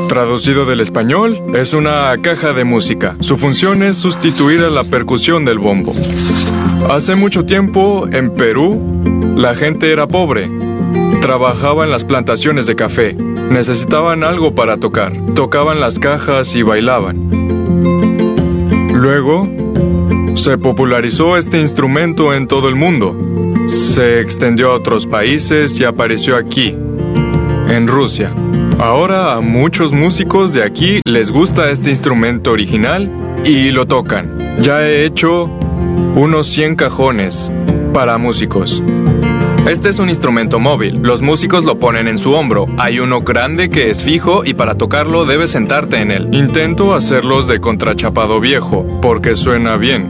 Traducido del español, es una caja de música. Su función es sustituir a la percusión del bombo. Hace mucho tiempo, en Perú, la gente era pobre. Trabajaba en las plantaciones de café. Necesitaban algo para tocar. Tocaban las cajas y bailaban. Luego, se popularizó este instrumento en todo el mundo. Se extendió a otros países y apareció aquí, en Rusia. Ahora a muchos músicos de aquí les gusta este instrumento original y lo tocan. Ya he hecho unos 100 cajones para músicos. Este es un instrumento móvil. Los músicos lo ponen en su hombro. Hay uno grande que es fijo y para tocarlo debes sentarte en él. Intento hacerlos de contrachapado viejo porque suena bien.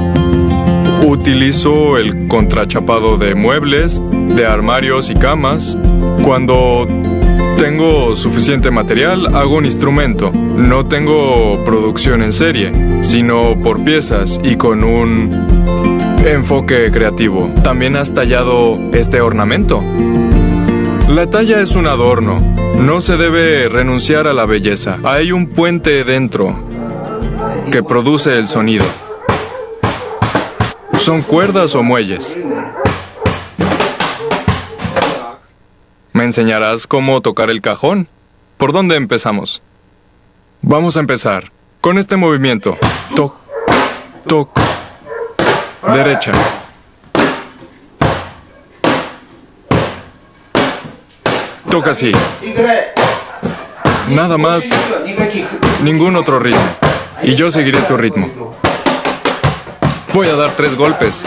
Utilizo el contrachapado de muebles, de armarios y camas. Cuando tengo suficiente material, hago un instrumento. No tengo producción en serie, sino por piezas y con un enfoque creativo. También has tallado este ornamento. La talla es un adorno. No se debe renunciar a la belleza. Hay un puente dentro que produce el sonido. ¿Son cuerdas o muelles? ¿Me enseñarás cómo tocar el cajón? ¿Por dónde empezamos? Vamos a empezar con este movimiento. Toc, toc. Derecha. Toca así. Nada más. Ningún otro ritmo. Y yo seguiré tu ritmo. Voy a dar 3 golpes.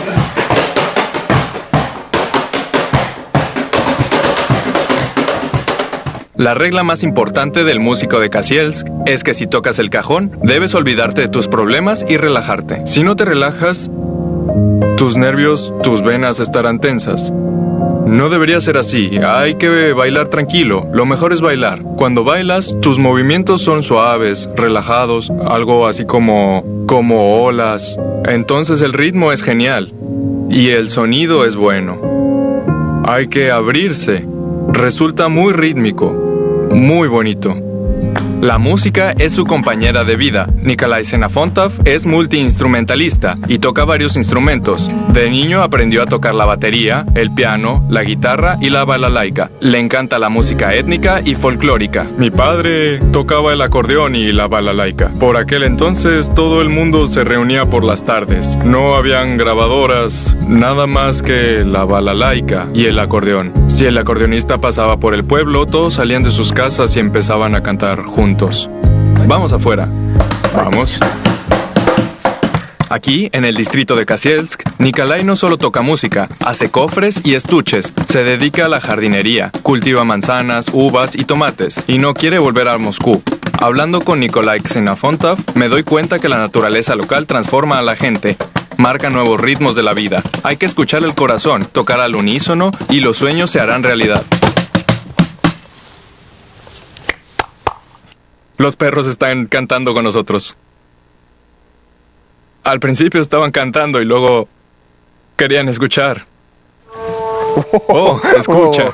La regla más importante del músico de Kasielsk es que si tocas el cajón, debes olvidarte de tus problemas y relajarte. Si no te relajas, tus nervios, tus venas estarán tensas. No debería ser así. Hay que bailar tranquilo. Lo mejor es bailar. Cuando bailas, tus movimientos son suaves, relajados, algo así como olas. Entonces el ritmo es genial y el sonido es bueno. Hay que abrirse. Resulta muy rítmico, muy bonito. La música es su compañera de vida. Nikolai Xenofontov es multiinstrumentalista y toca varios instrumentos. De niño aprendió a tocar la batería, el piano, la guitarra y la balalaika. Le encanta la música étnica y folclórica. Mi padre tocaba el acordeón y la balalaika. Por aquel entonces todo el mundo se reunía por las tardes. No habían grabadoras, nada más que la balalaika y el acordeón. Si el acordeonista pasaba por el pueblo, todos salían de sus casas y empezaban a cantar juntos. Vamos afuera. Vamos. Aquí, en el distrito de Kasielsk, Nikolai no solo toca música, hace cofres y estuches, se dedica a la jardinería, cultiva manzanas, uvas y tomates, y no quiere volver a Moscú. Hablando con Nikolai Xenofontov, me doy cuenta que la naturaleza local transforma a la gente. Marca nuevos ritmos de la vida. Hay que escuchar el corazón, tocar al unísono y los sueños se harán realidad. Los perros están cantando con nosotros. Al principio estaban cantando y luego querían escuchar. Oh, escucha.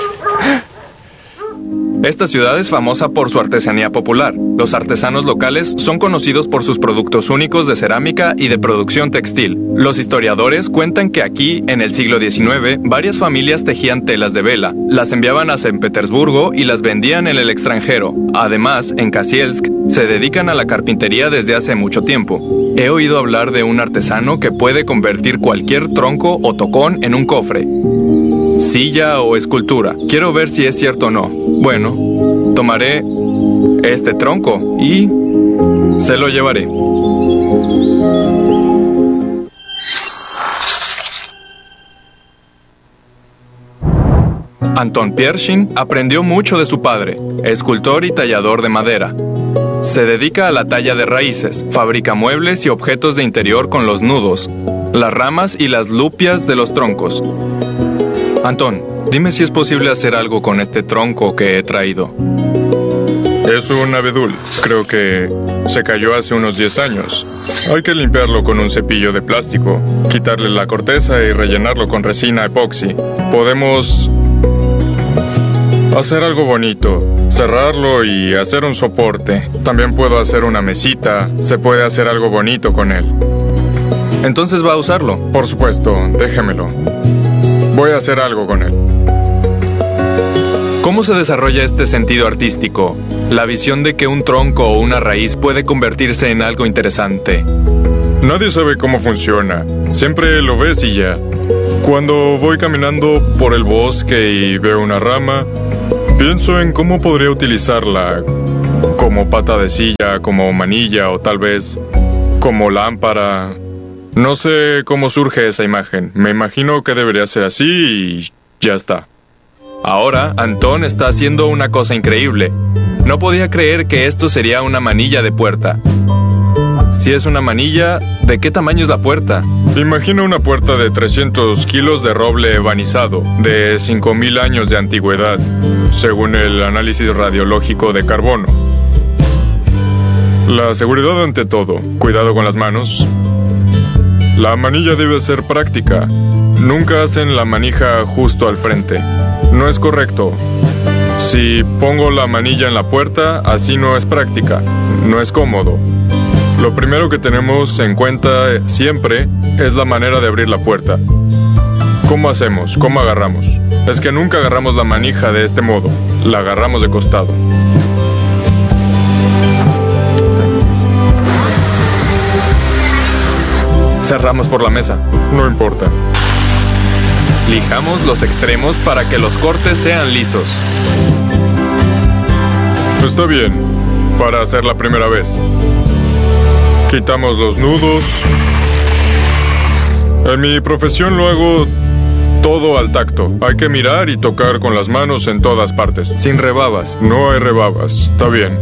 Esta ciudad es famosa por su artesanía popular. Los artesanos locales son conocidos por sus productos únicos de cerámica y de producción textil. Los historiadores cuentan que aquí, en el siglo XIX, varias familias tejían telas de vela, las enviaban a San Petersburgo y las vendían en el extranjero. Además, en Kasielsk, se dedican a la carpintería desde hace mucho tiempo. He oído hablar de un artesano que puede convertir cualquier tronco o tocón en un cofre, silla o escultura. Quiero ver si es cierto o no. Bueno, tomaré este tronco y se lo llevaré. Anton Piershin aprendió mucho de su padre, escultor y tallador de madera. Se dedica a la talla de raíces, fabrica muebles y objetos de interior con los nudos, las ramas y las lupias de los troncos. Antón, dime si es posible hacer algo con este tronco que he traído. Es un abedul. Creo que se cayó hace unos 10 años. Hay que limpiarlo con un cepillo de plástico, quitarle la corteza y rellenarlo con resina epoxi. Podemos hacer algo bonito, cerrarlo y hacer un soporte. También puedo hacer una mesita, se puede hacer algo bonito con él. ¿Entonces va a usarlo? Por supuesto, déjemelo. Voy a hacer algo con él. ¿Cómo se desarrolla este sentido artístico? La visión de que un tronco o una raíz puede convertirse en algo interesante. Nadie sabe cómo funciona. Siempre lo ves y ya. Cuando voy caminando por el bosque y veo una rama, pienso en cómo podría utilizarla como pata de silla, como manilla o tal vez como lámpara. No sé cómo surge esa imagen. Me imagino que debería ser así y ya está. Ahora, Antón está haciendo una cosa increíble. No podía creer que esto sería una manilla de puerta. Si es una manilla, ¿de qué tamaño es la puerta? Imagina una puerta de 300 kilos de roble ebanizado, de 5.000 años de antigüedad, según el análisis radiológico de carbono. La seguridad ante todo. Cuidado con las manos. La manilla debe ser práctica. Nunca hacen la manija justo al frente. No es correcto. Si pongo la manilla en la puerta, así no es práctica. No es cómodo. Lo primero que tenemos en cuenta siempre es la manera de abrir la puerta. ¿Cómo hacemos? ¿Cómo agarramos? Es que nunca agarramos la manija de este modo. La agarramos de costado. Cerramos por la mesa. No importa. Lijamos los extremos para que los cortes sean lisos. Está bien, para hacer la primera vez. Quitamos los nudos. En mi profesión lo hago todo al tacto. Hay que mirar y tocar con las manos en todas partes. Sin rebabas. No hay rebabas. Está bien.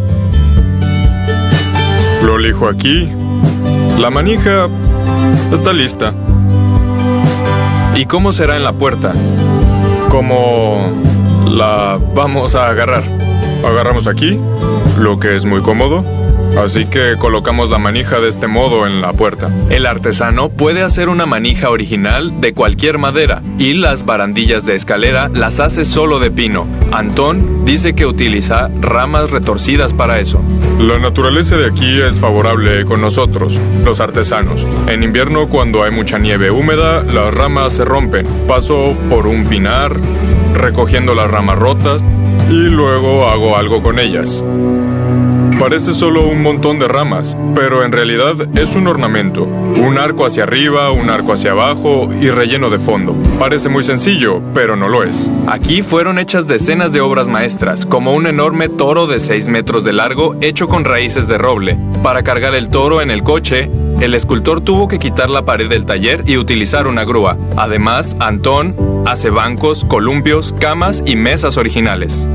Lo lijo aquí. La manija está lista. ¿Y cómo será en la puerta? ¿Cómo la vamos a agarrar? Agarramos aquí, lo que es muy cómodo. Así que colocamos la manija de este modo en la puerta. El artesano puede hacer una manija original de cualquier madera y las barandillas de escalera las hace solo de pino. Antón dice que utiliza ramas retorcidas para eso. La naturaleza de aquí es favorable con nosotros, los artesanos. En invierno, cuando hay mucha nieve húmeda, las ramas se rompen. Paso por un pinar, recogiendo las ramas rotas y luego hago algo con ellas. Parece solo un montón de ramas, pero en realidad es un ornamento. Un arco hacia arriba, un arco hacia abajo y relleno de fondo. Parece muy sencillo, pero no lo es. Aquí fueron hechas decenas de obras maestras, como un enorme toro de 6 metros de largo hecho con raíces de roble. Para cargar el toro en el coche, el escultor tuvo que quitar la pared del taller y utilizar una grúa. Además, Antón hace bancos, columpios, camas y mesas originales.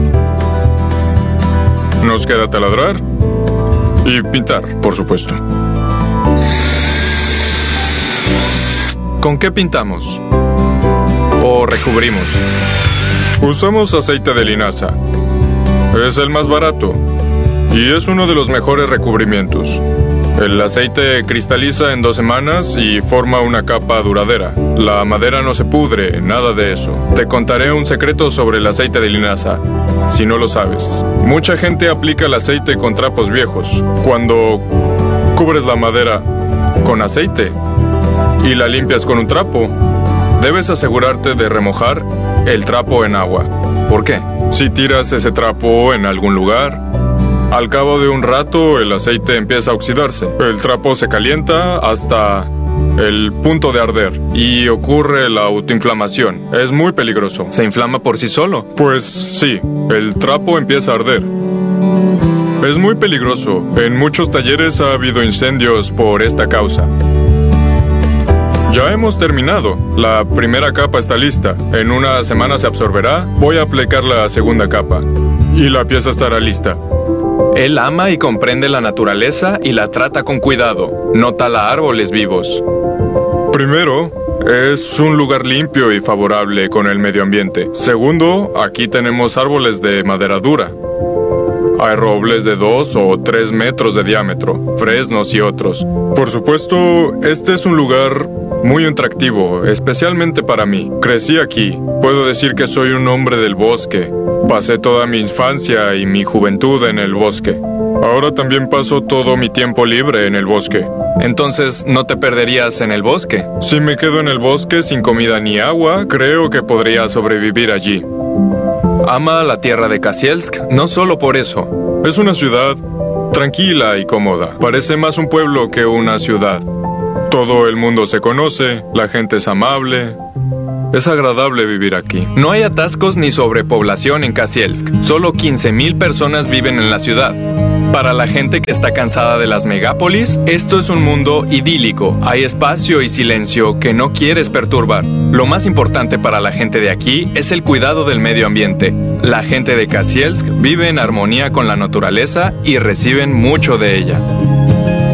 Nos queda taladrar y pintar, por supuesto. ¿Con qué pintamos? ¿O recubrimos? Usamos aceite de linaza. Es el más barato y es uno de los mejores recubrimientos. El aceite cristaliza en 2 semanas y forma una capa duradera. La madera no se pudre, nada de eso. Te contaré un secreto sobre el aceite de linaza, si no lo sabes. Mucha gente aplica el aceite con trapos viejos. Cuando cubres la madera con aceite y la limpias con un trapo, debes asegurarte de remojar el trapo en agua. ¿Por qué? Si tiras ese trapo en algún lugar, al cabo de un rato el aceite empieza a oxidarse. El trapo se calienta hasta el punto de arder y ocurre la autoinflamación. Es muy peligroso. ¿Se inflama por sí solo? Pues sí, el trapo empieza a arder. Es muy peligroso. En muchos talleres ha habido incendios por esta causa. Ya hemos terminado. La primera capa está lista. En una semana se absorberá. Voy a aplicar la segunda capa y la pieza estará lista. Él ama y comprende la naturaleza y la trata con cuidado. No tala árboles vivos. Primero, es un lugar limpio y favorable con el medio ambiente. Segundo, aquí tenemos árboles de madera dura. Hay robles de 2 o 3 metros de diámetro, fresnos y otros. Por supuesto, este es un lugar muy atractivo, especialmente para mí. Crecí aquí. Puedo decir que soy un hombre del bosque. Pasé toda mi infancia y mi juventud en el bosque. Ahora también paso todo mi tiempo libre en el bosque. Entonces, ¿no te perderías en el bosque? Si me quedo en el bosque sin comida ni agua, creo que podría sobrevivir allí. Ama la tierra de Kasielsk, no solo por eso. Es una ciudad tranquila y cómoda. Parece más un pueblo que una ciudad. Todo el mundo se conoce, la gente es amable. Es agradable vivir aquí. No hay atascos ni sobrepoblación en Kasielsk. Solo 15,000 personas viven en la ciudad. Para la gente que está cansada de las megápolis, esto es un mundo idílico. Hay espacio y silencio que no quieres perturbar. Lo más importante para la gente de aquí es el cuidado del medio ambiente. La gente de Kasielsk vive en armonía con la naturaleza y reciben mucho de ella.